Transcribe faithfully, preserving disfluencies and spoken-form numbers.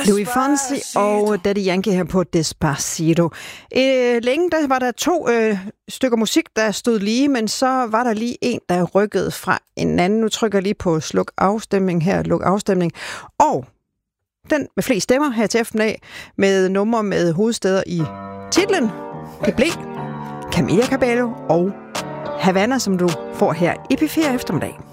Louis Fonsi og Daddy Yankee her på Despacito. Øh, længe der var der to øh, stykker musik, der stod lige, men så var der lige en, der rykkede fra en anden. Nu trykker jeg lige på sluk afstemning her, luk afstemning. Og den med flest stemmer her til eftermiddag, med numre med hovedstæder i titlen, det blev Camila Cabello og Havana, som du får her i P fire eftermiddag.